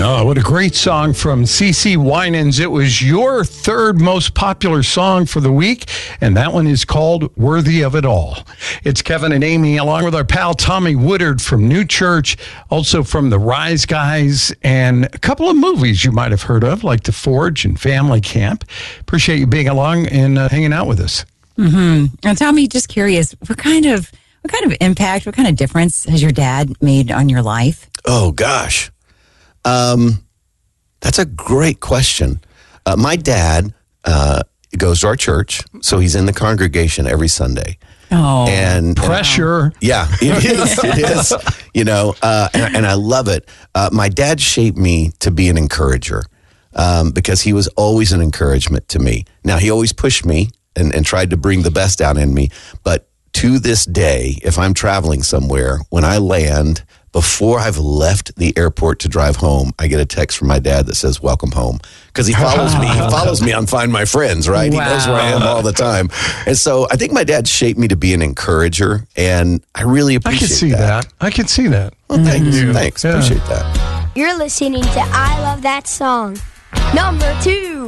Oh, what a great song from CeCe Winans. It was your third most popular song for the week, and that one is called Worthy of It All. It's Kevin and Amy, along with our pal Tommy Woodard from New Church, also from the Rise Guys, and a couple of movies you might have heard of, like The Forge and Family Camp. Appreciate you being along and hanging out with us. Mm-hmm. And Tommy, just curious, what kind of impact, what kind of difference has your dad made on your life? Oh, gosh. That's a great question. My dad goes to our church, so he's in the congregation every Sunday. Oh, and pressure. Yeah, it is. It is. You know, and I love it. My dad shaped me to be an encourager because he was always an encouragement to me. Now, he always pushed me and tried to bring the best out in me. But to this day, if I'm traveling somewhere, when I land, before I've left the airport to drive home, I get a text from my dad that says, "Welcome home." Because he follows me. He follows me on Find My Friends, right? Wow. He knows where I am all the time. And so I think my dad shaped me to be an encourager, and I really appreciate that. I can see that. Well, thanks. Thanks. Yeah. Appreciate that. You're listening to I Love That Song. Number 2.